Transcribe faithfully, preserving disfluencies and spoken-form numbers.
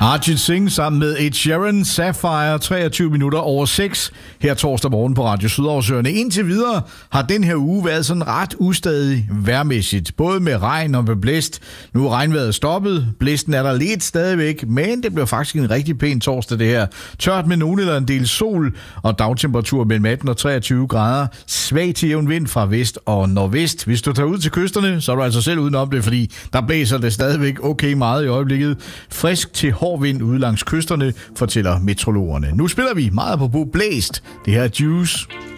Arjit Singh sammen med Ed Sheeran, Sapphire, treogtyve minutter over seks, her torsdag morgen på Radio Sydhavsøerne. Indtil videre har den her uge været sådan ret ustadig vejrmæssigt, både med regn og med blæst. Nu er regnvejret stoppet, blæsten er der lidt stadigvæk, men det bliver faktisk en rigtig pæn torsdag det her. Tørt med nogen eller en del sol og dagtemperatur mellem atten og treogtyve grader. Svag til jævn vind fra vest og nordvest. Hvis du tager ud til kysterne, så er du altså selv udenom det, fordi der blæser det stadigvæk okay meget i øjeblikket. Frisk til hård vind ude langs kysterne, fortæller meteorologerne. Nu spiller vi meget på blæst. Det her er Juice.